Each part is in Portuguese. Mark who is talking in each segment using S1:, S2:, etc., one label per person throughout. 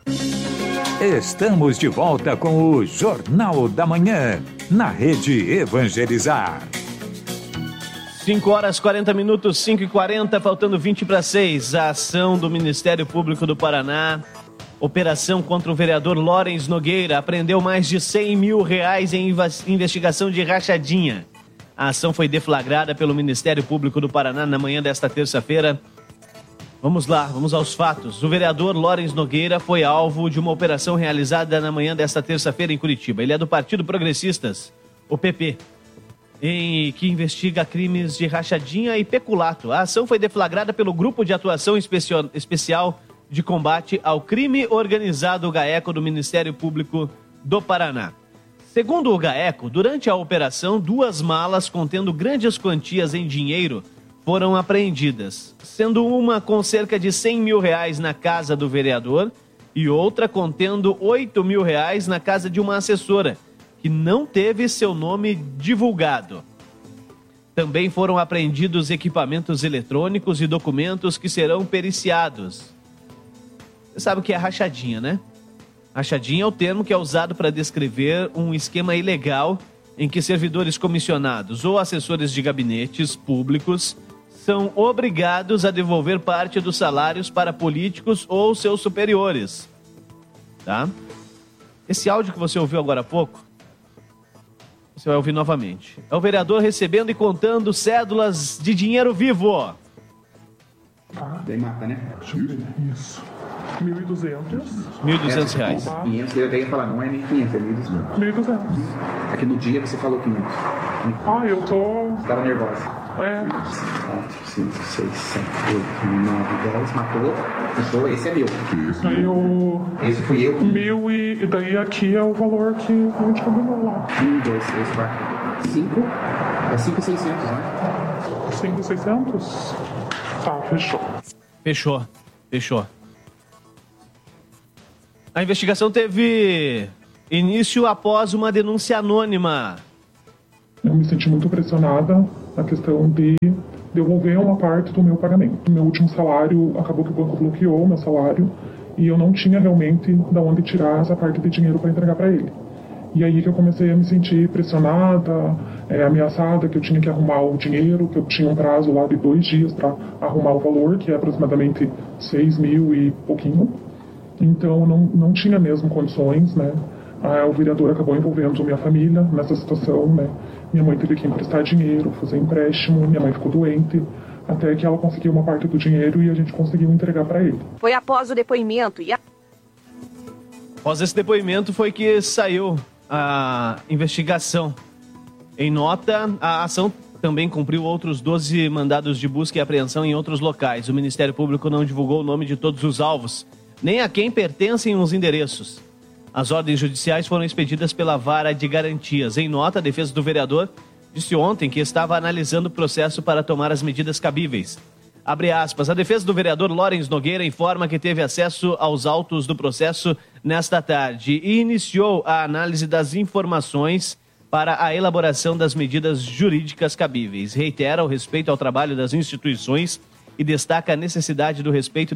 S1: Estamos de volta com o Jornal da Manhã, na Rede Evangelizar.
S2: 5h40, 5h40, faltando 20 para 6. A ação do Ministério Público do Paraná, operação contra o vereador Lawrence Nogueira, apreendeu mais de R$100 mil em investigação de rachadinha. A ação foi deflagrada pelo Ministério Público do Paraná na manhã desta terça-feira. Vamos lá, vamos aos fatos. O vereador Lawrence Nogueira foi alvo de uma operação realizada na manhã desta terça-feira em Curitiba. Ele é do Partido Progressistas, o PP, que investiga crimes de rachadinha e peculato. A ação foi deflagrada pelo Grupo de Atuação Especial de Combate ao Crime Organizado, o GAECO, do Ministério Público do Paraná. Segundo o GAECO, durante a operação, 2 malas contendo grandes quantias em dinheiro foram apreendidas, sendo uma com cerca de R$100 mil na casa do vereador e outra contendo R$8 mil na casa de uma assessora, que não teve seu nome divulgado. Também foram apreendidos equipamentos eletrônicos e documentos que serão periciados. Você sabe o que é rachadinha, né? Rachadinha é o termo que é usado para descrever um esquema ilegal em que servidores comissionados ou assessores de gabinetes públicos são obrigados a devolver parte dos salários para políticos ou seus superiores. Tá? Esse áudio que você ouviu agora há pouco, você vai ouvir novamente. É o vereador recebendo e contando cédulas de dinheiro vivo.
S3: Daí mata, né?
S4: Isso. R$1.200.
S2: R$1.200.
S3: 500, eu ia falar, não é nem 500, é 1.200.
S4: 1.200.
S3: É que no dia você falou 500.
S4: Eu tô...
S3: Você tava nervosa. 4, 5, 6, 7, 8, 9, 10, matou, fechou, esse é meu.
S4: Aí
S3: Esse fui eu.
S4: 1.000 e daí aqui é o valor que a gente combinou lá.
S3: 1, 2, 3, 4, 5, é 5.600, né?
S4: 5.600? Tá,
S2: Fechou. A investigação teve início após uma denúncia anônima.
S4: Eu me senti muito pressionada na questão de devolver uma parte do meu pagamento. Meu último salário, acabou que o banco bloqueou meu salário e eu não tinha realmente de onde tirar essa parte de dinheiro para entregar para ele. E aí que eu comecei a me sentir pressionada, ameaçada, que eu tinha que arrumar o dinheiro, que eu tinha um prazo lá de 2 dias para arrumar o valor, que é aproximadamente 6 mil e pouquinho. Então não tinha mesmo condições, né? O vereador acabou envolvendo minha família nessa situação, né? Minha mãe teve que emprestar dinheiro, fazer empréstimo, minha mãe ficou doente, até que ela conseguiu uma parte do dinheiro e a gente conseguiu entregar para ele.
S5: Foi após o depoimento
S2: Após esse depoimento foi que saiu a investigação. Em nota, a ação também cumpriu outros 12 mandados de busca e apreensão em outros locais. O Ministério Público não divulgou o nome de todos os alvos, nem a quem pertencem os endereços. As ordens judiciais foram expedidas pela Vara de Garantias. Em nota, a defesa do vereador disse ontem que estava analisando o processo para tomar as medidas cabíveis. Abre aspas, a defesa do vereador Lawrence Nogueira informa que teve acesso aos autos do processo nesta tarde e iniciou a análise das informações para a elaboração das medidas jurídicas cabíveis. Reitera o respeito ao trabalho das instituições e destaca a necessidade do respeito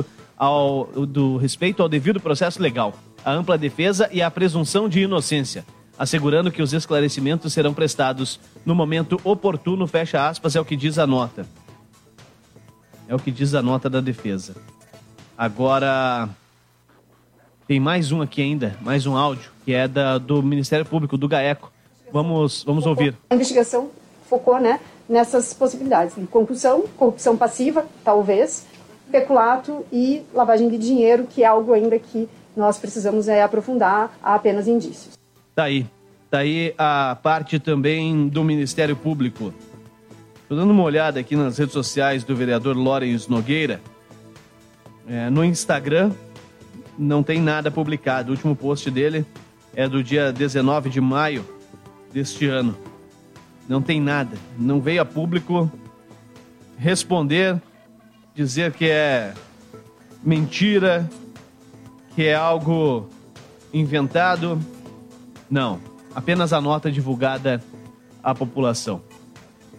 S2: ao devido processo legal, a ampla defesa e a presunção de inocência, assegurando que os esclarecimentos serão prestados no momento oportuno, fecha aspas, é o que diz a nota. É o que diz a nota da defesa. Agora, tem mais um aqui ainda, mais um áudio, que é do Ministério Público, do GAECO. Vamos ouvir.
S6: A investigação focou, nessas possibilidades de concussão, corrupção passiva, talvez, peculato e lavagem de dinheiro, que é algo ainda que nós precisamos aprofundar a apenas indícios.
S2: Tá aí a parte também do Ministério Público. Estou dando uma olhada aqui nas redes sociais do vereador Lawrence Nogueira. No Instagram não tem nada publicado. O último post dele é do dia 19 de maio deste ano. Não tem nada. Não veio a público responder, dizer que é mentira, que é algo inventado. Não. Apenas a nota divulgada à população.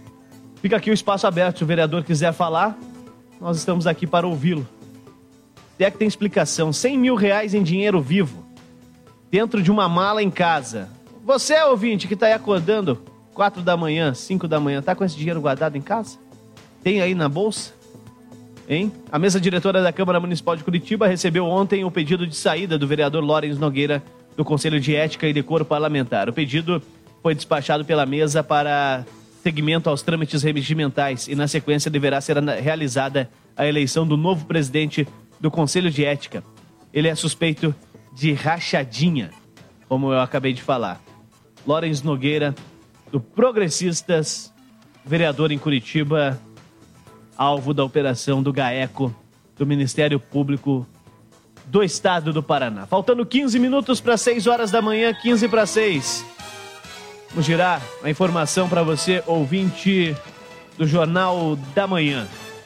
S2: Fica aqui o espaço aberto. Se o vereador quiser falar, nós estamos aqui para ouvi-lo. Se é que tem explicação. 100 mil reais em dinheiro vivo, dentro de uma mala em casa. Você, ouvinte, que tá aí acordando 4 da manhã, 5 da manhã, tá com esse dinheiro guardado em casa? Tem aí na bolsa? Hein? A mesa diretora da Câmara Municipal de Curitiba recebeu ontem o pedido de saída do vereador Lorens Nogueira do Conselho de Ética e Decoro Parlamentar. O pedido foi despachado pela mesa para seguimento aos trâmites regimentais e, na sequência, deverá ser realizada a eleição do novo presidente do Conselho de Ética. Ele é suspeito de rachadinha, como eu acabei de falar. Lorens Nogueira, do Progressistas, vereador em Curitiba, alvo da operação do GAECO, do Ministério Público do Estado do Paraná. Faltando 15 minutos para 6 horas da manhã, 15 para 6. Vamos girar a informação para você, ouvinte do Jornal da Manhã.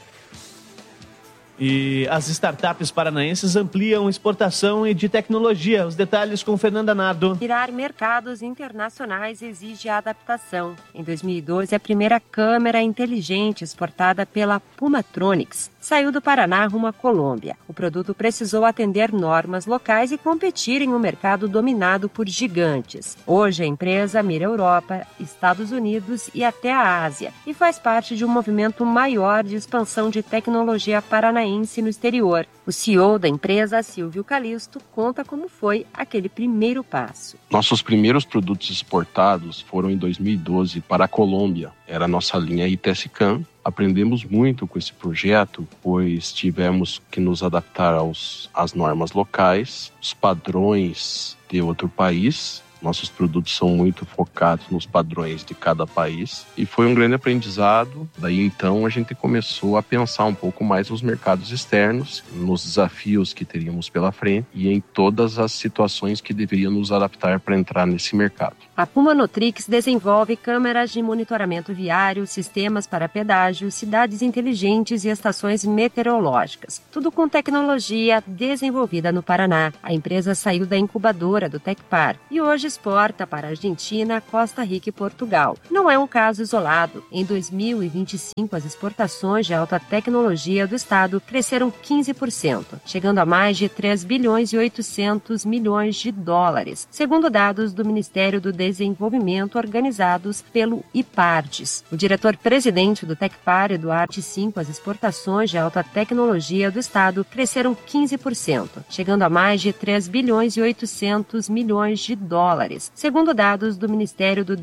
S2: E as startups paranaenses ampliam exportação e de tecnologia. Os detalhes com Fernanda Nardo.
S5: Virar mercados internacionais exige adaptação. Em 2012, a primeira câmera inteligente exportada pela Pumatronics saiu do Paraná rumo à Colômbia. O produto precisou atender normas locais e competir em um mercado dominado por gigantes. Hoje, a empresa mira a Europa, Estados Unidos e até a Ásia e faz parte de um movimento maior de expansão de tecnologia paranaense no exterior. O CEO da empresa, Silvio Calisto, conta como foi aquele primeiro passo.
S7: Nossos primeiros produtos exportados foram em 2012 para a Colômbia. Era a nossa linha ITSCAM. Aprendemos muito com esse projeto, pois tivemos que nos adaptar às normas locais, os padrões de outro país. Nossos produtos são muito focados nos padrões de cada país e foi um grande aprendizado. Daí então a gente começou a pensar um pouco mais nos mercados externos, nos desafios que teríamos pela frente e em todas as situações que deveríamos nos adaptar para entrar nesse mercado.
S5: A Pumatronics desenvolve câmeras de monitoramento viário, sistemas para pedágio, cidades inteligentes e estações meteorológicas. Tudo com tecnologia desenvolvida no Paraná. A empresa saiu da incubadora do Tecpar e hoje exporta para a Argentina, Costa Rica e Portugal. Não é um caso isolado. Em 2025, as exportações de alta tecnologia do estado cresceram 15%, chegando a mais de 3 bilhões e 800 milhões de dólares, segundo dados do Ministério do Desenvolvimento organizados pelo IPARDES. O diretor-presidente do Tecpar, Eduardo V, as exportações de alta tecnologia do estado cresceram 15%, chegando a mais de 3 bilhões e 800 milhões de dólares, segundo dados do Ministério do